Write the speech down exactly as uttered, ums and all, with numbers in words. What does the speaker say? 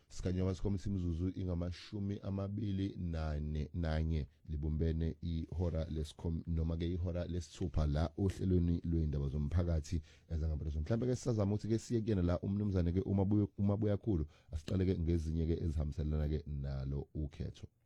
Sikhanya masikhombisa imizuzu ingamashumi amabili nane nanye libumbene ihora lesikhombisa noma ke ihora lesithupha la ohlelweni lwendaba zomphakathi ezangaphezulu. Mhlawumbe ke sisazama ukuthi ke siye kuyena la umnumzane ke uma buya uma buyakhulu asiqale ke ngezinye ke ezihambiselana ke nalo ukhetho.